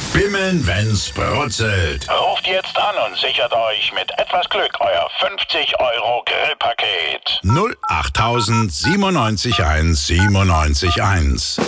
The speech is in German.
Bimmeln, wenn's brutzelt. Ruft jetzt an und sichert euch mit etwas Glück euer 50€ Grillpaket. 08000 97 1 97 1.